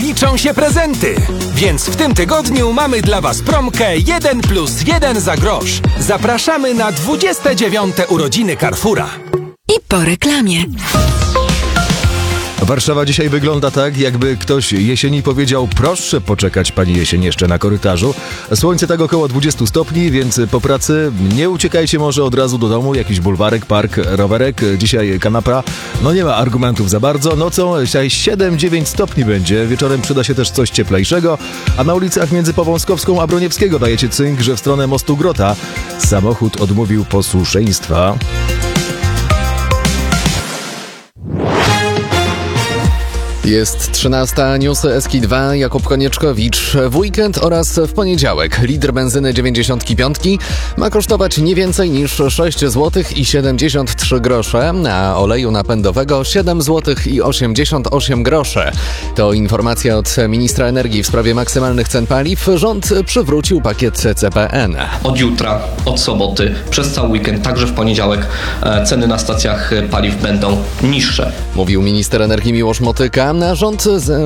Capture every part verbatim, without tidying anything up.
liczą się prezenty. Więc w tym tygodniu mamy dla Was promkę jeden plus jeden za grosz. Zapraszamy na dwudzieste dziewiąte urodziny Carrefoura. I po reklamie. Warszawa dzisiaj wygląda tak, jakby ktoś jesieni powiedział: proszę poczekać pani jesień jeszcze na korytarzu. Słońce tak około dwadzieścia stopni, więc po pracy nie uciekajcie może od razu do domu. Jakiś bulwarek, park, rowerek, dzisiaj kanapa. No nie ma argumentów za bardzo. Nocą dzisiaj siedem dziewięć stopni będzie. Wieczorem przyda się też coś cieplejszego. A na ulicach między Powązkowską a Broniewskiego dajecie cynk, że w stronę Mostu Grota samochód odmówił posłuszeństwa. Jest trzynasta, newsy S K dwa, Jakub Konieczkowicz. W weekend oraz w poniedziałek litr benzyny dziewięćdziesiąt pięć ma kosztować nie więcej niż sześć złotych i siedemdziesiąt trzy grosze, a oleju napędowego siedem złotych i osiemdziesiąt osiem groszy. To informacja od ministra energii w sprawie maksymalnych cen paliw. Rząd przywrócił pakiet C P N. Od jutra, od soboty, przez cały weekend, także w poniedziałek ceny na stacjach paliw będą niższe. Mówił minister energii Miłosz Motyka. Na rząd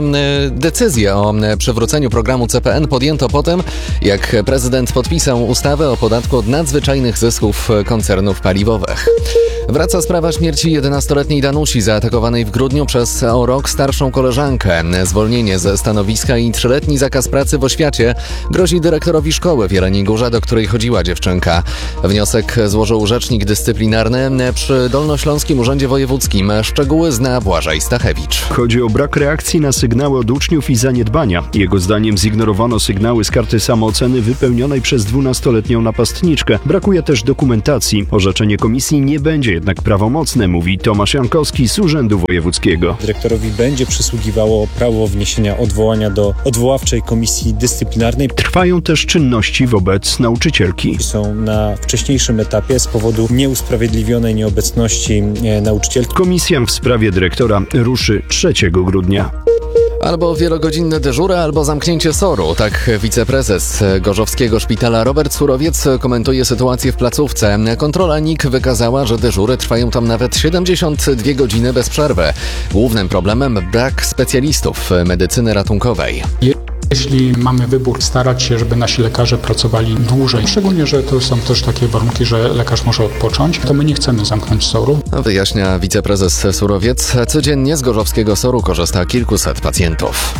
decyzję o przywróceniu programu C P N podjęto po tym, jak prezydent podpisał ustawę o podatku od nadzwyczajnych zysków koncernów paliwowych. Wraca sprawa śmierci jedenastoletniej Danusi zaatakowanej w grudniu przez o rok starszą koleżankę. Zwolnienie ze stanowiska i trzyletni zakaz pracy w oświacie grozi dyrektorowi szkoły w Jeleniej Górze, do której chodziła dziewczynka. Wniosek złożył rzecznik dyscyplinarny przy Dolnośląskim Urzędzie Wojewódzkim. Szczegóły zna Błażej Stachewicz. Chodzi o brak reakcji na sygnały od uczniów i zaniedbania. Jego zdaniem zignorowano sygnały z karty samooceny wypełnionej przez dwunastoletnią napastniczkę. Brakuje też dokumentacji. Orzeczenie komisji nie będzie jednak prawomocne, mówi Tomasz Jankowski z Urzędu Wojewódzkiego. Dyrektorowi będzie przysługiwało prawo wniesienia odwołania do odwoławczej komisji dyscyplinarnej. Trwają też czynności wobec nauczycielki. Są na wcześniejszym etapie z powodu nieusprawiedliwionej nieobecności nauczycielki. Komisja w sprawie dyrektora ruszy trzeciego grudnia. Albo wielogodzinne dyżury, albo zamknięcie soru. Tak wiceprezes Gorzowskiego Szpitala Robert Surowiec komentuje sytuację w placówce. Kontrola N I K wykazała, że dyżury trwają tam nawet siedemdziesiąt dwie godziny bez przerwy. Głównym problemem brak specjalistów medycyny ratunkowej. Jeśli mamy wybór, starać się, żeby nasi lekarze pracowali dłużej, szczególnie, że to są też takie warunki, że lekarz może odpocząć, to my nie chcemy zamknąć soru. Wyjaśnia wiceprezes Surowiec. Codziennie z Gorzowskiego Soru korzysta kilkuset pacjentów.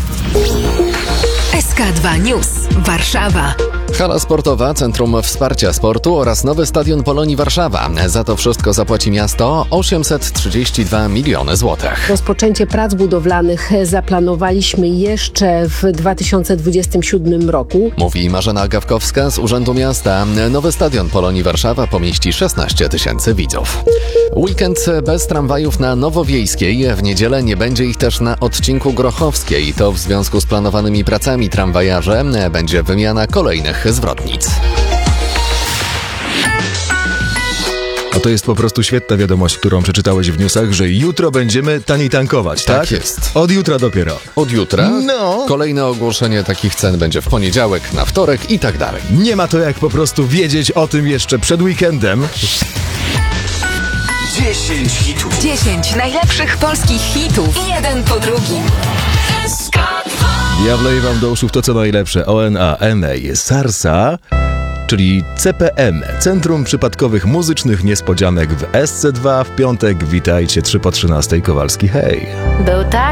S K dwa News. Warszawa. Hala sportowa, Centrum Wsparcia Sportu oraz nowy stadion Polonii Warszawa. Za to wszystko zapłaci miasto osiemset trzydzieści dwa miliony złotych. Rozpoczęcie prac budowlanych zaplanowaliśmy jeszcze w dwa tysiące dwudziestym siódmym roku. Mówi Marzena Gawkowska z Urzędu Miasta. Nowy stadion Polonii Warszawa pomieści szesnaście tysięcy widzów. Weekend bez tramwajów na Nowowiejskiej. W niedzielę nie będzie ich też na odcinku Grochowskiej. To w związku z planowanymi pracami tramwajarze będzie wymiana kolejnych zwrotnic. A to jest po prostu świetna wiadomość, którą przeczytałeś w newsach, że jutro będziemy taniej tankować, tak? Tak jest. Od jutra dopiero. Od jutra? No. Kolejne ogłoszenie takich cen będzie w poniedziałek, na wtorek i tak dalej. Nie ma to jak po prostu wiedzieć o tym jeszcze przed weekendem. dziesięć hitów. dziesięć najlepszych polskich hitów. Jeden po drugim. Ja wleję wam do uszów to, co najlepsze. O N A M A Sarsa, czyli C P M, Centrum Przypadkowych Muzycznych Niespodzianek w S C dwa w piątek. Witajcie, trzy po trzynastej, Kowalski, hej. Był tak